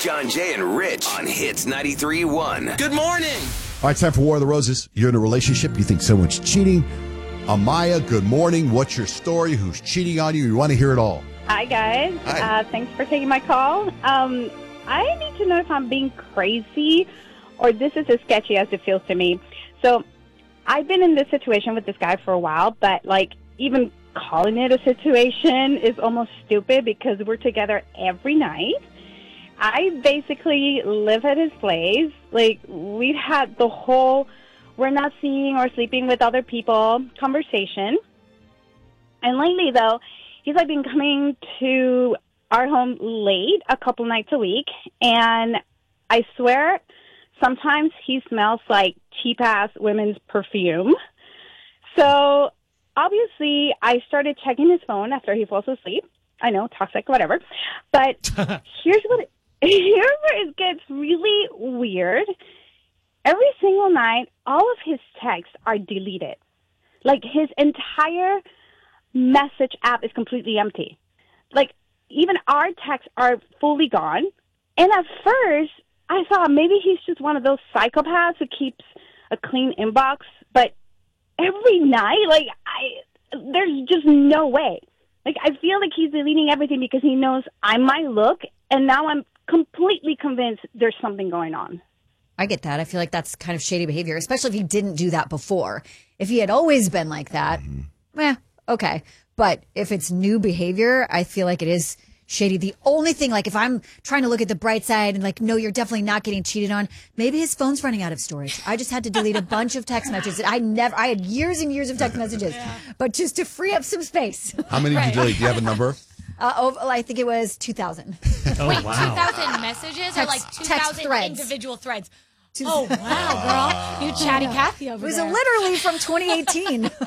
John, Jay, and Rich on Hits 93.1. Good morning. All right, time for War of the Roses. You're in a relationship. You think someone's cheating. Amaya, good morning. What's your story? Who's cheating on you? We want to hear it all. Hi, guys. Hi. Thanks for taking my call. I need to know if I'm being crazy or this is as sketchy as it feels to me. So I've been in this situation with this guy for a while, but, even calling it a situation is almost stupid because we're together every night. I basically live at his place. We've had the whole we're not seeing or sleeping with other people conversation. And lately, though, he's been coming to our home late a couple nights a week. And I swear, sometimes he smells like cheap-ass women's perfume. So obviously, I started checking his phone after he falls asleep. I know, toxic, whatever. But here's where it gets really weird. Every single night, all of his texts are deleted. His entire message app is completely empty. Even our texts are fully gone. And at first, I thought maybe he's just one of those psychopaths who keeps a clean inbox. But every night, there's just no way. I feel like he's deleting everything because he knows I might look, and now I'm completely convinced there's something going on. I get that. I feel like that's kind of shady behavior, especially if he didn't do that before. If he had always been like that, okay. But if it's new behavior, I feel like it is shady. The only thing, if I'm trying to look at the bright side and no, you're definitely not getting cheated on, maybe his phone's running out of storage. I just had to delete a bunch of text messages. I had years and years of text messages, but just to free up some space. How many did you delete? Do you have a number? I think it was 2,000. Wait, 2,000 messages or 2,000 individual threads? Oh, wow, girl. You chatty Kathy over there. It was literally from 2018.